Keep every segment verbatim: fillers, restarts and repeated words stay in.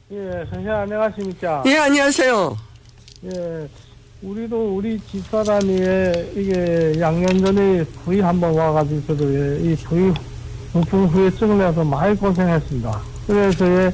예, 선생님 안녕하십니까? 예, 안녕하세요. 예, 우리도 우리 집사람이 이게 양년 전에 부위 한번 와가지고도 예, 이 부위 부품 후유증을 해서 많이 고생했습니다. 그래서 예,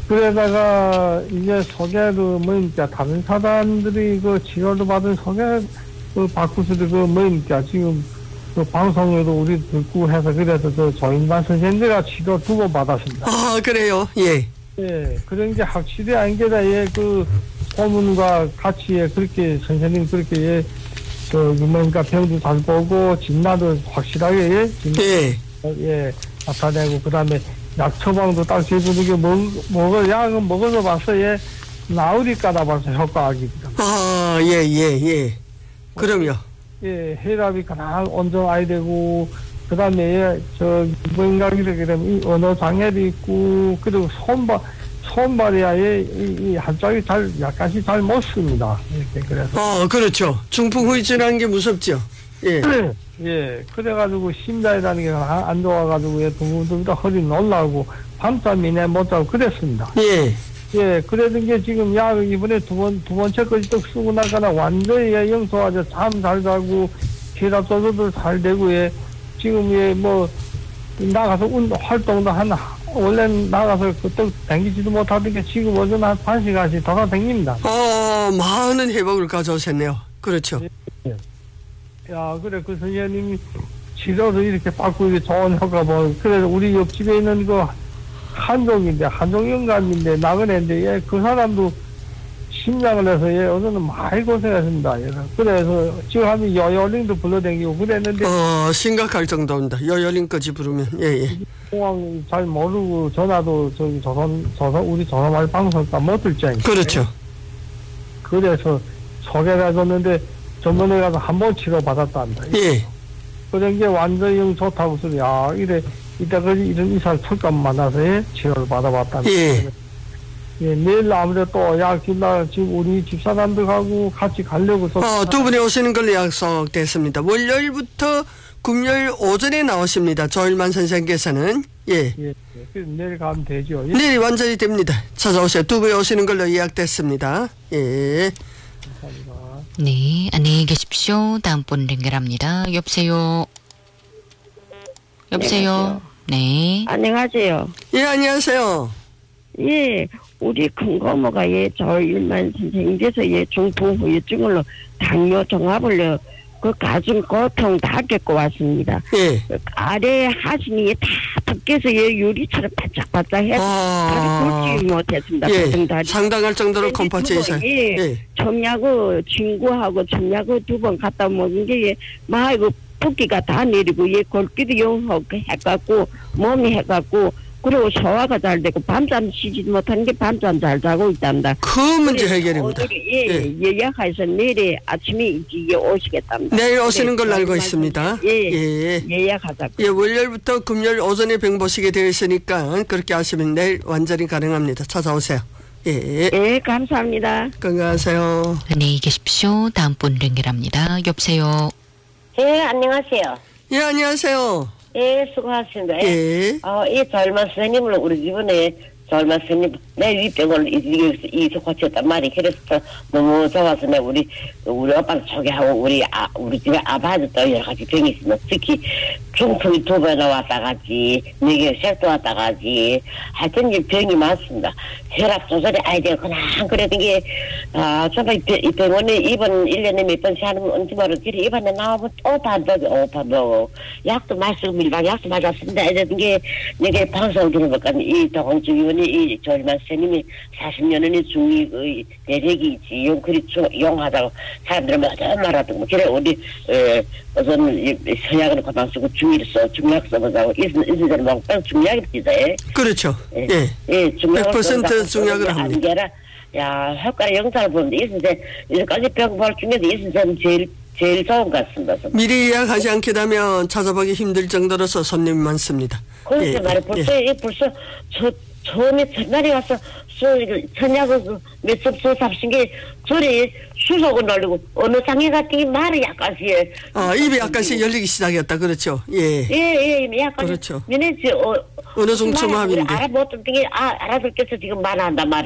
그러다가 이제 소개를 뭐니까 다른 사람들이 그 치료를 받은 소개 그 바꾸스도 그 뭐니까 지금 그 방송에도 우리 듣고 해서 그래서 저 조인반 선생님들과 치료 두 번 받았습니다. 아, 그래요? 예. 예, 그런 게 확실히 아닌게다, 예, 그, 소문과 같이, 예, 그렇게, 선생님 그렇게, 예, 저, 뭔가 병도 잘 보고, 진단도 확실하게, 예, 진단, 예. 예, 나타내고, 그 다음에 약 처방도 딱 제주는 게 먹, 먹어, 약은 먹어서 봤어, 예, 나으리까다 봐서 효과적입니다. 아, 예, 예, 예. 그럼요. 예, 혈압이 가장 온정아야 되고, 그 다음에, 예, 저, 뭔가 이렇게 되면, 이 언어 장애도 있고, 그리고 손발, 손발이야, 예, 이, 이 한쪽이 잘, 약간씩 잘 못 씁니다. 이렇게, 그래서. 어, 그렇죠. 중풍 후유증이라는 게 무섭죠. 예. 예, 그래가지고, 심장이라는 게 안 좋아가지고, 예, 두근두근 허리 놀라고, 밤잠 이내 못 자고 그랬습니다. 예. 예, 그러던 게 지금 약 이번에 두 번, 두 번째 거지 또 쓰고 나가나 완전히 예, 영소하죠. 잠 잘 자고, 혈압 조절도 잘 되고, 예. 지금 예, 뭐 나가서 운 활동도 하나 원래는 나가서 그때 댕기지도 못하던 게 지금 오전 한 반 시간씩 돌아다닙니다. 어, 많은 회복을 가져오셨네요. 그렇죠. 예. 야, 그래 그 선생님이 치료를 이렇게 받고 이게 좋은 효과 뭐 그래서 우리 옆집에 있는 그 한종인데 한종 영감인데 나그네인데 예, 그 사람도 심장을 해서 예, 어제는 많이 고생했습니다. 예. 그래서 지금 하면 여열링도 불러다니고 그랬는데 어, 심각할 정도입니다. 여열링까지 부르면. 예, 예. 공항 잘 모르고 전화도 저기 조선 조선 우리 조선말 방송사 못 들지 않습니까? 그렇죠. 그래서 소개를 해줬는데 전번에 가서 한 번 치료 받았답니다. 예. 그런 게 완전히 영 좋다고 소리. 야, 이래 이때까지 이런 의사를 철감 만나서 예, 치료를 받아봤답니다. 예. 예, 내일 아무래도 또 약 줄라 지금 우리 집사람들하고 같이 가려고 또. 어, 두 분이 오시는 걸로 약속됐습니다. 월요일부터 금요일 오전에 나오십니다. 조일만 선생께서는. 예. 예, 예. 그래서 내일 가면 되죠. 예. 내일 완전히 됩니다. 찾아오세요. 두 분이 오시는 걸로 예약됐습니다. 예. 감사합니다. 네, 안녕히 계십시오. 다음 분 연결합니다. 여보세요. 여보세요. 네. 안녕하세요. 예, 안녕하세요. 예, 우리 큰 고모가 예, 조일만 선생님께서 예, 중풍 후유증으로 당뇨 종합을 그 가슴 고통 다 겪고 왔습니다. 예. 그 아래 하신이 다 벗겨서 예, 유리처럼 바짝바짝 해서 아. 다리 굴지 못했습니다. 예. 다리. 상당할 정도로 컴파치 이상. 예. 예. 청약을 친구하고 청약을 두 번 갖다 먹은 게 예, 막 이거 붓기가 다 내리고 예, 골기도 영하고 해갖고 몸이 해갖고 그리고 소화가 잘 되고 밤잠 쉬지 못하는 게 밤잠 잘 자고 있답니다. 그 문제 해결입니다. 예, 예. 예약해서 내일 아침에 일찍 오시겠답니다. 내일 오시는 걸로 알고 네, 있습니다. 예, 예. 예약하자고. 예, 월요일부터 금요일 오전에 병 보시게 되어 있으니까 그렇게 하시면 내일 완전히 가능합니다. 찾아오세요. 예. 예, 감사합니다. 건강하세요. 안녕히 계십시오. 다음 분 연결합니다. 여보세요. 예, 안녕하세요. 예, 안녕하세요. 예, 수고하셨습니다. 예. 어, 이 절만 선생님을 우리 집안에 절만 선생님, 내 위병을 이쪽에서 이쪽 고쳤단 말이. 그래서 너무 좋아서 내 우리, 우리 오빠도 소개하고 우리, 아, 우리 집에 아버지도 여러 가지 병이 있으면 특히 중풍이 두 번 왔다가지, 네 개 셋도 왔다가지, 하여튼 이 병이 많습니다. 혈압 조절이 아야 되고, 그냥 그래도 이게, 아, 정말 이 병원에 입원 일 년에 몇 번씩 하는 언제 모르겠지. 입원에 나오면 또 반복이 오판도 약도 마시고 밀방 약도 맞았습니다. 이랬던 게, 내게 방송을 들어볼까, 이 동원주의원이 이 조일만 선생님이 사십 년의 중립의 대력이 있지, 용, 그리 용하다고 사람들은 뭐 어떤 말하던 거. 그래, 우리, 에, 우선 서약을 그만 쓰고 중의를 써, 중약 써보자고. 있은, 있은 데는 막 중약을 쓰자, 예. 그렇죠. 예. 예. 예, 중약을 백 퍼센트 중약을 합니다. 안겨라. 야, 효과를 영상을 보는데, 있은 데, 여기까지 병 볼 중에도 있은 데는 제일, 제일 좋은 것 같습니다. 미리 예약하지 않게 되면 찾아보기 힘들 정도로서 손님이 많습니다. 그렇게 예, 말해. 벌써, 예. 예. 벌써, 저, 처음에 첫날에 가서, 천약을 몇 섭수 잡신 게, 저리 수속을 날리고, 어느 상해 같은 게 말을 약간씩, 예. 아, 입이 약간씩 열리기 시작했다. 그렇죠. 예. 예, 예, 약간. 그렇죠. 면에, 어, 어느 정도 좀 합인데. 알아보던 게, 아, 알아듣겠어 지금 말한단 말이야.